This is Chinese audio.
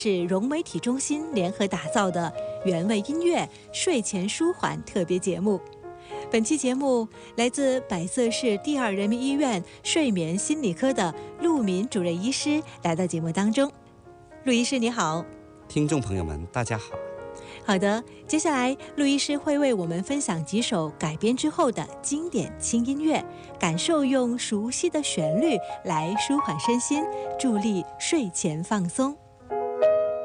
是融媒体中心联合打造的原味音乐睡前舒缓特别节目。本期节目来自百色市第二人民医院睡眠心理科的陆敏主任医师来到节目当中。陆医师你好。 听众朋友们大家好。 好的，接下来陆医师会为我们分享几首改编之后的经典轻音乐，感受用熟悉的旋律来舒缓身心，助力睡前放松。